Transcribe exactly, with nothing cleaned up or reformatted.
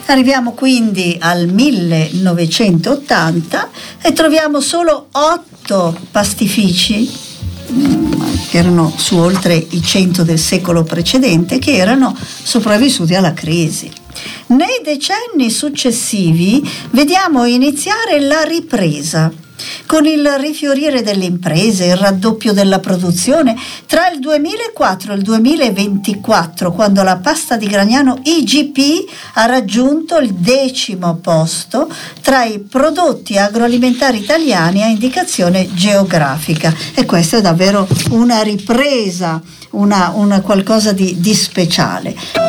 Arriviamo quindi al millenovecentottanta e troviamo solo otto pastifici che erano su oltre i cento del secolo precedente, che erano sopravvissuti alla crisi. Nei decenni successivi vediamo iniziare la ripresa, con il rifiorire delle imprese, il raddoppio della produzione. Tra il duemilaquattro e il duemilaventiquattro, quando la pasta di Gragnano I G P ha raggiunto il decimo posto tra i prodotti agroalimentari italiani a indicazione geografica, e questa è davvero una ripresa, una, una qualcosa di, di speciale.